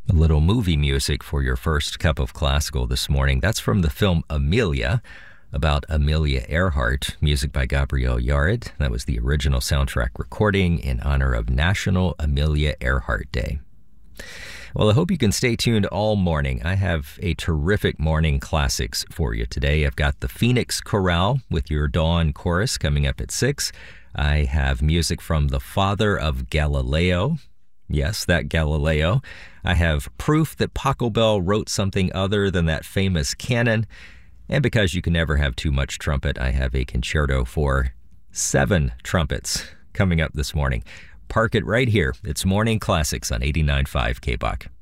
A little movie music for your first cup of classical this morning. That's from the film Amelia, about Amelia Earhart, music by Gabriel Yared. That was the original soundtrack recording in honor of National Amelia Earhart Day. Well, I hope you can stay tuned all morning. I have a terrific morning classics for you today. I've got the Phoenix Chorale with your Dawn Chorus coming up at 6. I have music from the father of Galileo. Yes, that Galileo. I have proof that Pachelbel wrote something other than that famous canon. And because you can never have too much trumpet, I have a concerto for 7 trumpets coming up this morning. Park it right here. It's Morning Classics on 89.5 KBOK.